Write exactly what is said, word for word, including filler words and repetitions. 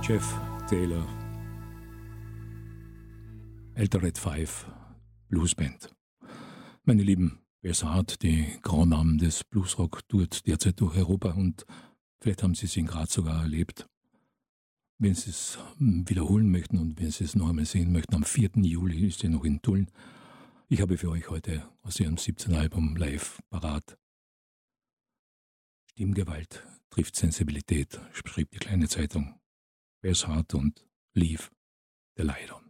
Jeff Taylor, Eldoret Five Bluesband. Meine Lieben, Bessart, die Grand Dame des Bluesrock, tourt derzeit durch Europa und vielleicht haben Sie es in Graz sogar erlebt. Wenn Sie es wiederholen möchten und wenn Sie es noch einmal sehen möchten, am vierten Juli ist sie noch in Tulln. Ich habe für euch heute aus ihrem siebzehnten Album live parat. Stimmgewalt trifft Sensibilität, schrieb die kleine Zeitung. Bessart und Leave the Light On.